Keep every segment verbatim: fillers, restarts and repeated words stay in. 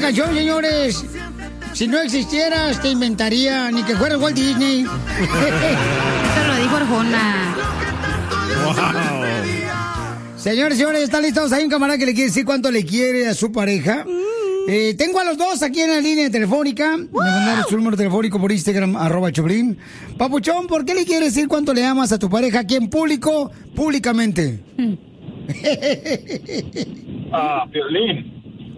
canción, señores. Si no existieras, te inventaría, ni que fuera Walt Disney. Esto lo dijo Arjona. Wow. Señores, señores, ¿están listos? Hay un camarada que le quiere decir cuánto le quiere a su pareja. Eh, tengo a los dos aquí en la línea telefónica. Me mandaron su número telefónico por Instagram, arroba Choplin. Papuchón, ¿por qué le quieres decir cuánto le amas a tu pareja aquí en público, públicamente? Ah, Piolín.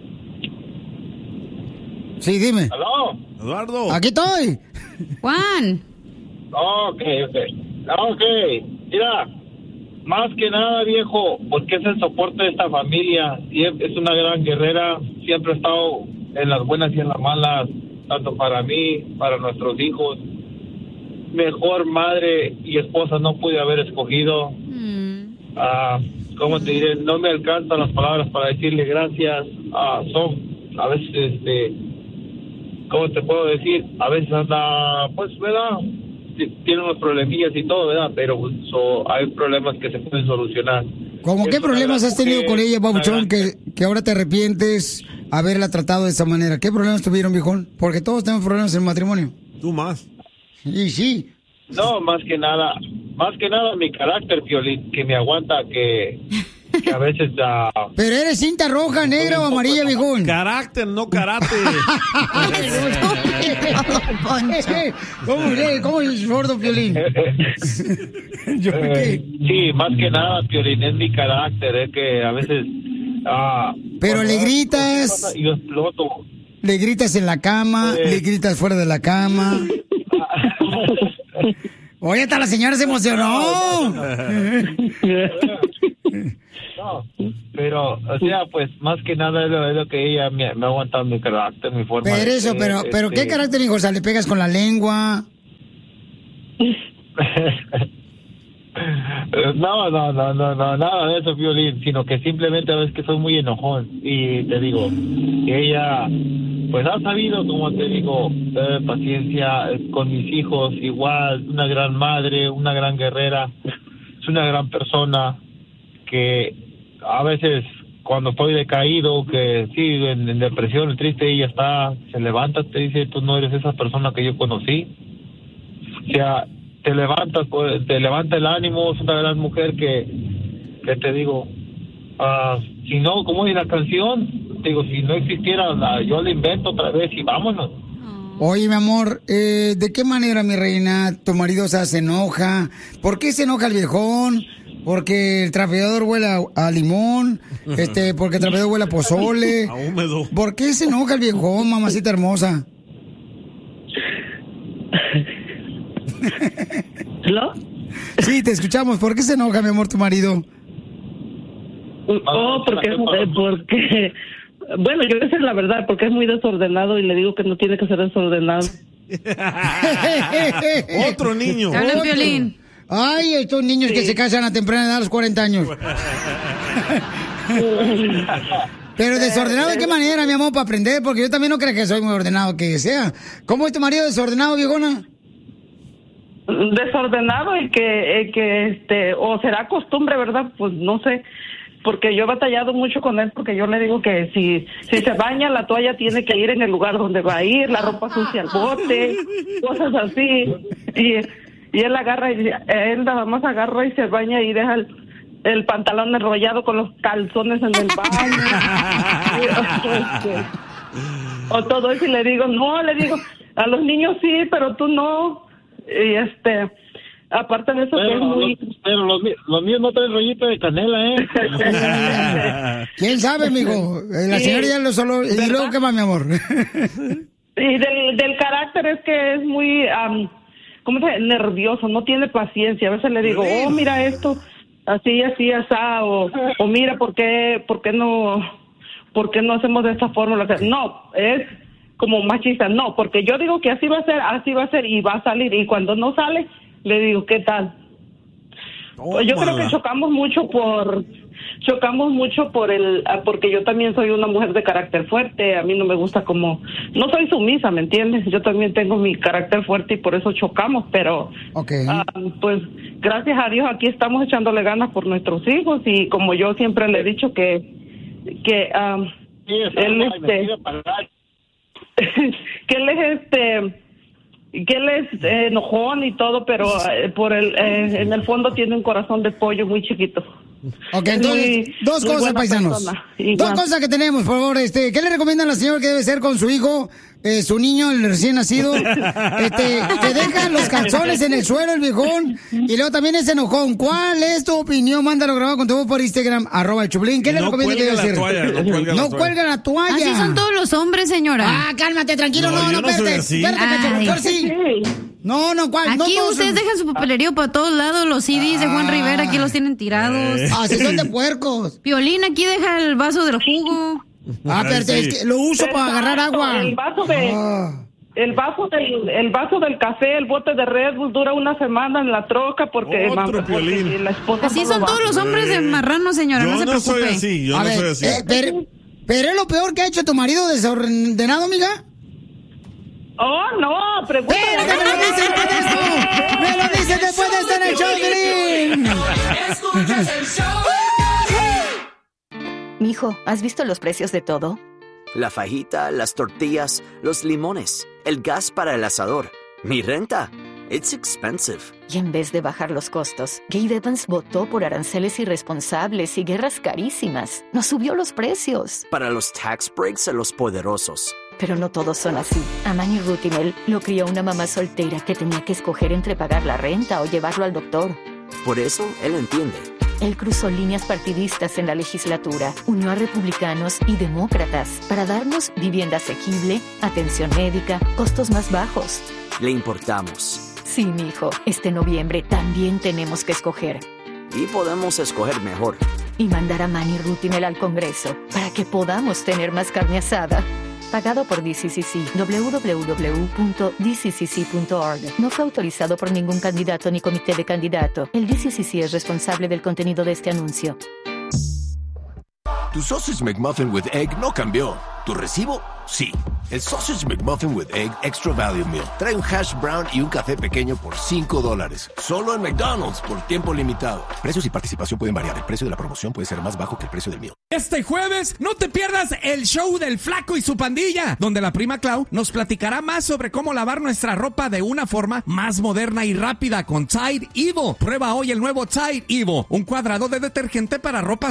Sí, dime. ¿Aló? Eduardo. Aquí estoy. Juan. Ok, ok. Ok, mira, más que nada, viejo, porque es el soporte de esta familia. Y es es una gran guerrera. Siempre ha estado en las buenas y en las malas, tanto para mí, para nuestros hijos. Mejor madre y esposa no pude haber escogido. Mm. Ah, ¿cómo te diré? No me alcanzan las palabras para decirle gracias. Ah, son, a veces, este, ¿cómo te puedo decir? A veces anda, pues, ¿verdad? Tiene unos problemillas y todo, ¿verdad? Pero so, hay problemas que se pueden solucionar. ¿Cómo qué Es problemas una has tenido mujer, con ella, Papuchón, una que, que ahora te arrepientes haberla tratado de esa manera? ¿Qué problemas tuvieron, viejón? Porque todos tenemos problemas en el matrimonio. Tú más. Y sí. No, más que nada, más que nada mi carácter, Piolín, que me aguanta, que, que a veces... Uh, Pero eres cinta roja, negra o amarilla, viejón. Carácter, no karate. ¿Cómo, ¿Cómo es gordo, Piolín? ¿Yo eh, sí, más que nada, Piolín, es mi carácter, es que a veces... Uh, Pero le gritas... Y yo exploto. Le gritas en la cama, eh. le gritas fuera de la cama... Oye, hasta la señora se emocionó. No, no, pero, o sea, pues, más que nada es lo, es lo que ella me, me ha aguantado mi carácter, mi forma pero de eso, ser, pero, este... pero, ¿qué carácter, hijo? O sea, ¿le pegas con la lengua? No, no, no, no, no, nada de eso, Violín, sino que simplemente a veces que soy muy enojón y te digo, que ella... Pues ha sabido, como te digo, tener paciencia con mis hijos, igual, una gran madre, una gran guerrera, es una gran persona que a veces cuando estoy decaído, que sí, en, en depresión, triste, ella está, se levanta, te dice, tú no eres esa persona que yo conocí. O sea, te levanta, te levanta el ánimo, es una gran mujer que, que te digo, uh, si no, como es la canción, digo, si no existiera, la, yo la invento otra vez y vámonos. Oye, mi amor, eh, ¿de qué manera, mi reina, tu marido o sea, se enoja? ¿Por qué se enoja el viejón? Porque el trapeador huele a, a limón, este, porque el trapeador huele a pozole. A húmedo. ¿Por qué se enoja el viejón, mamacita hermosa? ¿Hello? Sí, te escuchamos. ¿Por qué se enoja, mi amor, tu marido? Oh, porque, porque, bueno, yo voy a decir la verdad, porque es muy desordenado y le digo que no tiene que ser desordenado. Otro niño. Habla Piolín. Ay, estos niños sí. que se casan a temprana edad a los cuarenta años. Pero desordenado, ¿de qué manera, mi amor, para aprender? Porque yo también no creo que soy muy ordenado que sea. ¿Cómo es tu marido desordenado, viejona? Desordenado y que, eh, que este, o será costumbre, ¿verdad? Pues no sé. Porque yo he batallado mucho con él, porque yo le digo que si si se baña, la toalla tiene que ir en el lugar donde va a ir, la ropa sucia al bote, cosas así. Y, y él agarra, y él nada más agarra y se baña y deja el, el pantalón enrollado con los calzones en el baño. o, o todo eso, y le digo, no, le digo, a los niños sí, pero tú no. Y este... Aparte de eso, pero, que es muy... los, pero los, los míos no traen rollito de canela, ¿eh? ¿Quién sabe, amigo? La sí, señora ya lo solo... ¿Y luego qué más, mi amor? Y del, del carácter es que es muy... Um, ¿cómo se dice? Nervioso, no tiene paciencia. A veces le digo, oh, mira esto, así, así, así, o, o mira, ¿por qué, por qué no, por qué no hacemos de esta forma? No, es como machista, no, porque yo digo que así va a ser, así va a ser, y va a salir, y cuando no sale... Le digo, ¿qué tal? Oh, yo creo que chocamos mucho por chocamos mucho por el porque yo también soy una mujer de carácter fuerte. A mí no me gusta como no soy sumisa, ¿me entiendes? Yo también tengo mi carácter fuerte y por eso chocamos, pero okay. uh, pues gracias a Dios aquí estamos echándole ganas por nuestros hijos y como yo siempre le he dicho que que um, sí, él este que él es este que él es eh, enojón y todo, pero eh, por el eh, en el fondo tiene un corazón de pollo muy chiquito. Ok, entonces, muy, dos muy cosas, paisanos. Dos cosas que tenemos, por favor. Este, ¿qué le recomiendan a la señora que debe ser con su hijo, eh, su niño, el recién nacido? Este, que deja los calzones en el suelo, el viejón, y luego también es enojón. ¿Cuál es tu opinión? Mándalo grabado con tu voz por Instagram, arroba el Choplin. ¿Qué le no recomienda que debe hacer? Toalla, no cuelga no la cuelga la toalla. Así son todos los hombres, señora. Ah, cálmate, tranquilo. No, No, no, yo no espérate. soy así. Espérate, Cacho, mejor sí. No, no, ¿cuál? Aquí no, ustedes dejan su papelerío para todos lados, los C Ds de Juan Rivera, aquí los tienen tirados. Ah, sí, son de puercos. Piolín aquí deja el vaso del jugo. Ah, pero sí. es que lo uso para agarrar agua. El vaso de Ah. el vaso del el vaso del café, el bote de Red Bull dura una semana en la troca porque, Otro, porque Piolín. la esposa Así no son lo todos va. los hombres de marrano, señora, Yo no se no preocupe. soy así, yo A no ver, soy así. eh, pero, pero es lo peor que ha hecho tu marido desordenado, amiga. Oh, no, pregúntale. ¡Espérate, me lo dices después de esto! ¡Me lo dices después de esto en el show, Piolín! Escuchas el show de Piolín. Mijo, ¿has visto los precios de todo? La fajita, las tortillas, los limones, el gas para el asador, mi renta. It's expensive. Y en vez de bajar los costos, Gabe Evans votó por aranceles irresponsables y guerras carísimas. Nos subió los precios. Para los tax breaks a los poderosos. Pero no todos son así. A Manny Rutinel lo crió una mamá soltera que tenía que escoger entre pagar la renta o llevarlo al doctor. Por eso, él entiende. Él cruzó líneas partidistas en la legislatura, unió a republicanos y demócratas para darnos vivienda asequible, atención médica, costos más bajos. Le importamos. Sí, mijo, este noviembre también tenemos que escoger. Y podemos escoger mejor. Y mandar a Manny Rutinel al Congreso para que podamos tener más carne asada. Pagado por D C C C, doble u doble u doble u punto d c c c punto org. No fue autorizado por ningún candidato ni comité de candidato. El D C C C es responsable del contenido de este anuncio. Tu Sausage McMuffin with Egg no cambió. ¿Tu recibo? Sí. El Sausage McMuffin with Egg Extra Value Meal trae un hash brown y un café pequeño por cinco dólares. Solo en McDonald's por tiempo limitado. Precios y participación pueden variar. El precio de la promoción puede ser más bajo que el precio del meal. Este jueves no te pierdas el show del Flaco y su pandilla, donde la prima Clau nos platicará más sobre cómo lavar nuestra ropa de una forma más moderna y rápida con Tide Evo. Prueba hoy el nuevo Tide Evo, un cuadrado de detergente para ropa